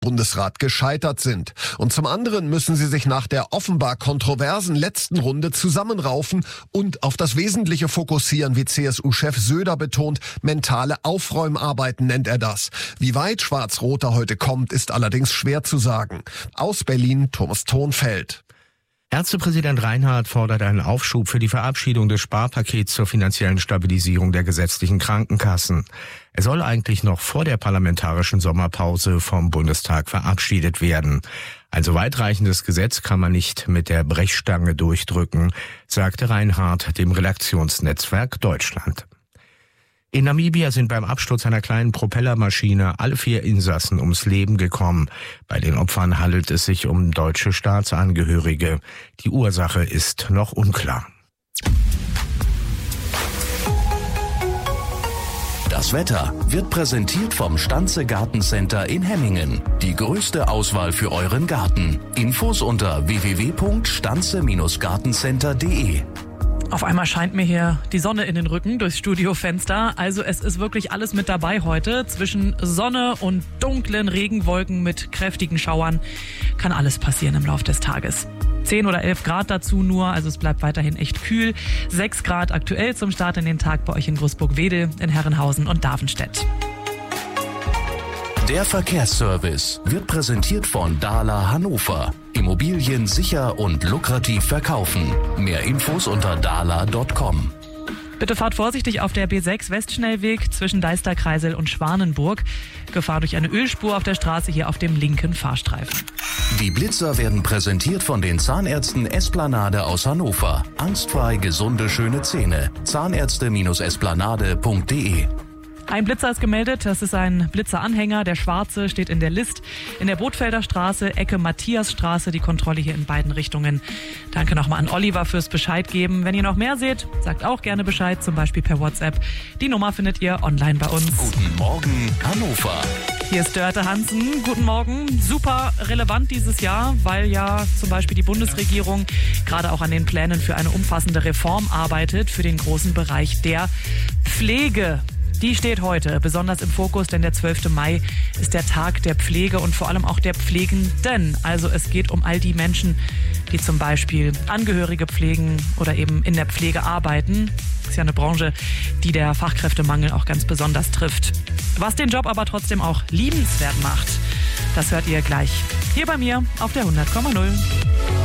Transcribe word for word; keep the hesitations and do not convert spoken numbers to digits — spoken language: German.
Bundesrat gescheitert sind. Und zum anderen müssen sie sich nach der offenbar kontroversen letzten Runde zusammenraufen und auf das Wesentliche fokussieren, wie C S U-Chef Söder betont. Mentale Aufräumarbeiten nennt er das. Wie weit Schwarz-Rot da heute kommt, ist allerdings schwer zu sagen. Aus Berlin, Thomas Thonfeld. Ärztepräsident Reinhardt fordert einen Aufschub für die Verabschiedung des Sparpakets zur finanziellen Stabilisierung der gesetzlichen Krankenkassen. Er soll eigentlich noch vor der parlamentarischen Sommerpause vom Bundestag verabschiedet werden. Ein so weitreichendes Gesetz kann man nicht mit der Brechstange durchdrücken, sagte Reinhardt dem Redaktionsnetzwerk Deutschland. In Namibia sind beim Absturz einer kleinen Propellermaschine alle vier Insassen ums Leben gekommen. Bei den Opfern handelt es sich um deutsche Staatsangehörige. Die Ursache ist noch unklar. Das Wetter wird präsentiert vom Stanze Gartencenter in Hemmingen. Die größte Auswahl für euren Garten. Infos unter w w w punkt stanze gartencenter punkt d e. Auf einmal scheint mir hier die Sonne in den Rücken durchs Studiofenster. Also es ist wirklich alles mit dabei heute. Zwischen Sonne und dunklen Regenwolken mit kräftigen Schauern kann alles passieren im Laufe des Tages. zehn oder elf Grad dazu nur, also es bleibt weiterhin echt kühl. sechs Grad aktuell zum Start in den Tag bei euch in Großburg-Wedel, in Herrenhausen und Davenstedt. Der Verkehrsservice wird präsentiert von Dahler Hannover. Immobilien sicher und lukrativ verkaufen. Mehr Infos unter dahler punkt com. Bitte fahrt vorsichtig auf der B sechs Westschnellweg zwischen Deisterkreisel und Schwanenburg. Gefahr durch eine Ölspur auf der Straße hier auf dem linken Fahrstreifen. Die Blitzer werden präsentiert von den Zahnärzten Esplanade aus Hannover. Angstfrei gesunde, schöne Zähne. Zahnärzte Esplanade punkt d e. Ein Blitzer ist gemeldet, das ist ein Blitzeranhänger, der schwarze steht in der List in der Bothfelder Straße, Ecke Matthiasstraße, die Kontrolle hier in beiden Richtungen. Danke nochmal an Oliver fürs Bescheid geben. Wenn ihr noch mehr seht, sagt auch gerne Bescheid, zum Beispiel per WhatsApp. Die Nummer findet ihr online bei uns. Guten Morgen, Hannover. Hier ist Dörte Hansen. Guten Morgen. Super relevant dieses Jahr, weil ja zum Beispiel die Bundesregierung gerade auch an den Plänen für eine umfassende Reform arbeitet, für den großen Bereich der Pflege. Die steht heute besonders im Fokus, denn der zwölfte Mai ist der Tag der Pflege und vor allem auch der Pflegenden. Also es geht um all die Menschen, die zum Beispiel Angehörige pflegen oder eben in der Pflege arbeiten. Das ist ja eine Branche, die der Fachkräftemangel auch ganz besonders trifft. Was den Job aber trotzdem auch liebenswert macht, das hört ihr gleich hier bei mir auf der hundert Komma null.